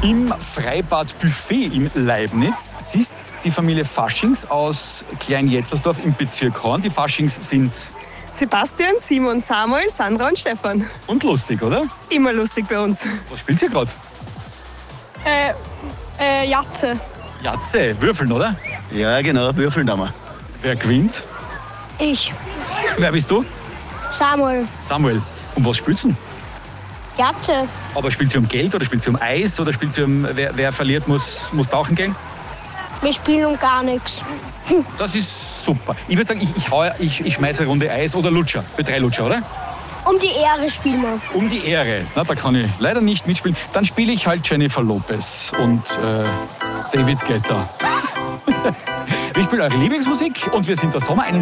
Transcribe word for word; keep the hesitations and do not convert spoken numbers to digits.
Im Freibad Buffet in Leibniz sitzt die Familie Faschings aus Klein-Jetzersdorf im Bezirk Horn. Die Faschings sind... Sebastian, Simon, Samuel, Sandra und Stefan. Und lustig, oder? Immer lustig bei uns. Was spielt ihr gerade? Äh, äh, Jatze. Jatze, Würfeln, oder? Ja, genau, würfeln da mal. Wer gewinnt? Ich. Wer bist du? Samuel. Samuel. Und was spielst du denn? Jatze. Aber spielt sie um Geld oder spielt sie um Eis oder spielt sie um, wer, wer verliert, muss, muss tauchen gehen? Wir spielen um gar nichts. Das ist super. Ich würde sagen, ich, ich, hau, ich, ich schmeiße eine Runde Eis oder Lutscher. Für drei Lutscher, oder? Um die Ehre spielen wir. Um die Ehre. Na, da kann ich leider nicht mitspielen. Dann spiele ich halt Jennifer Lopez und äh, David Guetta. Wir spielen eure Lieblingsmusik und wir sind der Sommer. Einen